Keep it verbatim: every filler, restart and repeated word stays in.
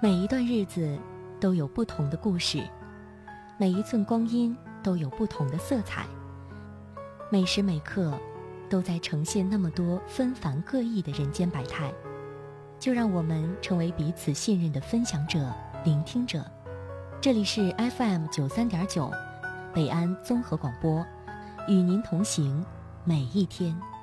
每一段日子都有不同的故事，每一寸光阴都有不同的色彩，每时每刻都在呈现那么多纷繁各异的人间百态。就让我们成为彼此信任的分享者、聆听者。这里是 F M 九三点九，北安综合广播，与您同行每一天。